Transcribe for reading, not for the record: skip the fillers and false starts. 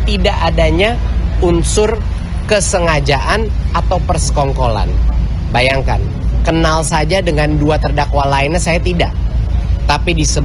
tidak adanya unsur kesengajaan atau persekongkolan. Bayangkan, kenal saja dengan dua terdakwa lainnya saya tidak. Tapi